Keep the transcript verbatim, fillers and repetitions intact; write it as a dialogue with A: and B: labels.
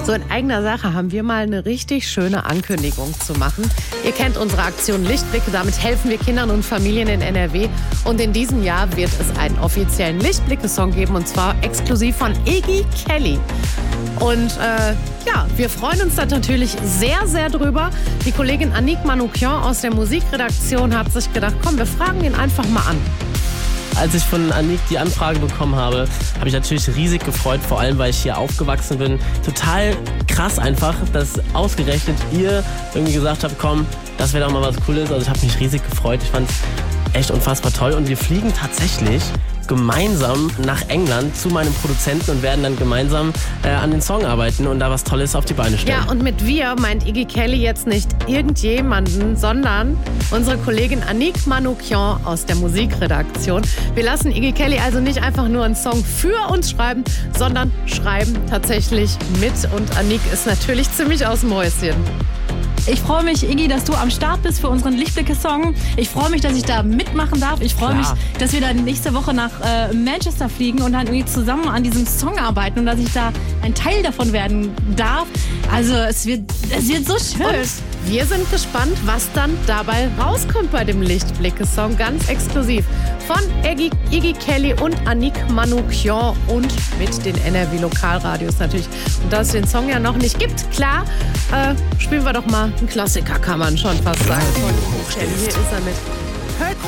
A: So in eigener Sache haben wir mal eine richtig schöne Ankündigung zu machen. Ihr kennt unsere Aktion Lichtblicke, damit helfen wir Kindern und Familien in N R W. Und in diesem Jahr wird es einen offiziellen Lichtblicke-Song geben, und zwar exklusiv von Iggy Kelly. Und äh, ja, wir freuen uns da natürlich sehr, sehr drüber. Die Kollegin Annick Manoukian aus der Musikredaktion hat sich gedacht, komm, wir fragen ihn einfach mal an.
B: Als ich von Annick die Anfrage bekommen habe, habe ich natürlich riesig gefreut, vor allem, weil ich hier aufgewachsen bin. Total krass einfach, dass ausgerechnet ihr irgendwie gesagt habt, komm, das wäre doch mal was Cooles. Also ich habe mich riesig gefreut. Ich fand es echt unfassbar toll. Und wir fliegen tatsächlich gemeinsam nach England zu meinem Produzenten und werden dann gemeinsam äh, an den Song arbeiten und da was Tolles auf die Beine stellen.
A: Ja, und mit wir meint Iggy Kelly jetzt nicht irgendjemanden, sondern unsere Kollegin Annick Manoukian aus der Musikredaktion. Wir lassen Iggy Kelly also nicht einfach nur einen Song für uns schreiben, sondern schreiben tatsächlich mit. Und Annick ist natürlich ziemlich aus dem Häuschen.
C: Ich freue mich, Iggy, dass du am Start bist für unseren Lichtblicke-Song. Ich freue mich, dass ich da mitmachen darf. Ich freue mich, dass wir dann nächste Woche nach äh, Manchester fliegen und dann irgendwie zusammen an diesem Song arbeiten und dass ich da ein Teil davon werden darf. Also es wird, es wird so schön.
A: Und wir sind gespannt, was dann dabei rauskommt bei dem Lichtblicke-Song. Ganz exklusiv von Iggy, Iggy Kelly und Annick Manoukian und mit den N R W-Lokalradios natürlich. Und da es den Song ja noch nicht gibt, klar, äh, spielen wir doch mal einen Klassiker, kann man schon fast sagen. Von Iggy Kelly. Hier ist er mit Hurt